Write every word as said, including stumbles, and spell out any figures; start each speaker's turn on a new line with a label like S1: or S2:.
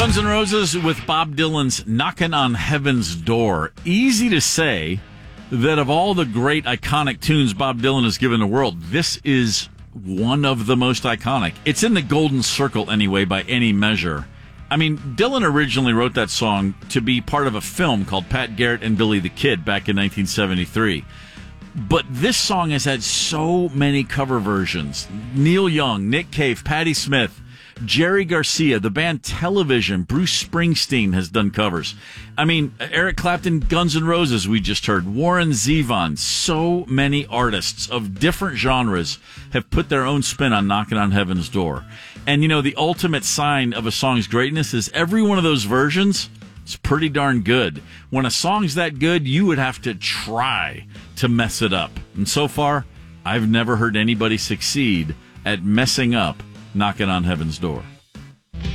S1: Guns N' Roses with Bob Dylan's Knockin' on Heaven's Door. Easy to say that of all the great iconic tunes Bob Dylan has given the world, this is one of the most iconic. It's in the golden circle anyway by any measure. I mean, Dylan originally wrote that song to be part of a film called Pat Garrett and Billy the Kid back in nineteen seventy-three. But this song has had so many cover versions. Neil Young, Nick Cave, Patti Smith, Jerry Garcia, the band Television, Bruce Springsteen has done covers. I mean, Eric Clapton, Guns N' Roses, we just heard. Warren Zevon. So many artists of different genres have put their own spin on Knockin' on Heaven's Door. And, you know, the ultimate sign of a song's greatness is every one of those versions is pretty darn good. When a song's that good, you would have to try to mess it up. And so far, I've never heard anybody succeed at messing up Knockin' on Heaven's Door.